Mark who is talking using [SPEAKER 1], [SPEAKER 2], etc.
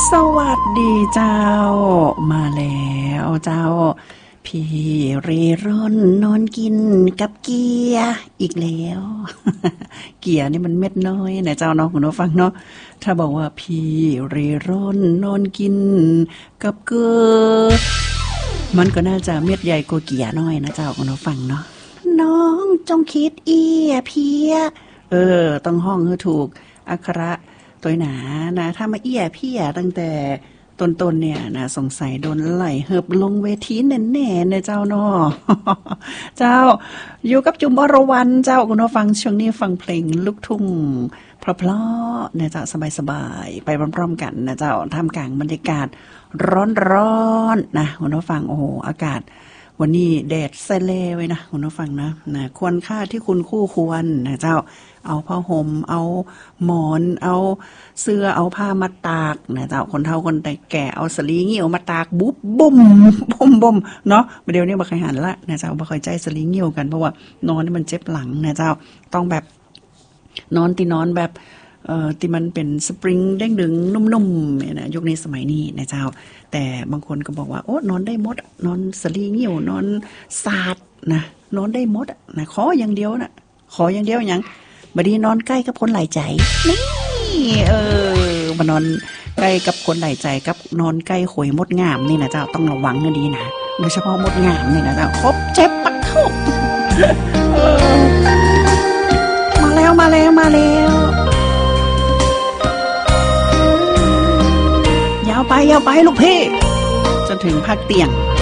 [SPEAKER 1] สวัสดีเจ้ามาแล้วเจ้าพี่เร่ร่อนนอนกินกับเกียร์อีกแล้ว เกียร์นี่มันเม็ดน้อยนะเจ้าเนาะคุณผู้ฟังเนาะถ้าบอกว่าพี่เร่ร่อนนอนกินกับเกลือมันก็น่าจะเม็ดใหญ่กว่าเกียร์น้อยนะเจ้าคุณผู้ฟังเนาะน้องจงคิดเอียเพียต้องห้องให้ถูกอักขระตัวหนานะถ้ามาเอียเพียตั้งแต่ต้นเนี่ยนะสงสัยโดนไหลเหิบลงเวทีแน่ๆเนี่ยเจ้าเนาะ เจ้าอยู่กับจุ๋มอรวรรณเจ้าคุณผู้ฟังช่วงนี้ฟังเพลงลูกทุ่งเพราะๆนะเจ้าสบายๆไปพร้อมๆกันนะเจ้าท่ามกลางบรรยากาศร้อนๆนะคุณผู้ฟังโอ้โหอากาศวันนี้แดดแซ่เล่ไว้นะคุณผู้ฟังนะควรค่าที่คุณคู่ควรนะเจ้าเอาผ้าห่มเอาหมอนเอาเสื้อเอาผ้ามาตากนะเจ้าคนเฒ่าคนแก่เอาสลีเงี้ยวมาตากบุ๊บบุ้มเนาะเดี๋ยวนี้บ่เคยหันละนะเจ้าบ่ค่อยใจสลีเงี้ยวกันเพราะว่านอนนี่มันเจ็บหลังนะเจ้าต้องแบบนอนที่นอนแบบที่มันเป็นสปริงเด้งดึงนุ่มๆเนี่ยนะยุคนี้สมัยนี้นะเจ้าแต่บางคนก็บอกว่าโอ้นอนได้หมดนอนสลีเงี้ยวนอนสาดนะนอนได้หมดนะขออย่างเดียวอย่างบัดนี้นอนใกล้กับคนหลายใจนี่มานอนใกล้กับคนหลายใจกับนอนใกล้ขวยมดงามนี่นะเจ้าต้องระวังให้ดีนะโดยเฉพาะมดงามนี่นะเจ้าครบเจ็บปักเข้ามาแล้วยาวไปลูกพี่จนถึงภาคเตียง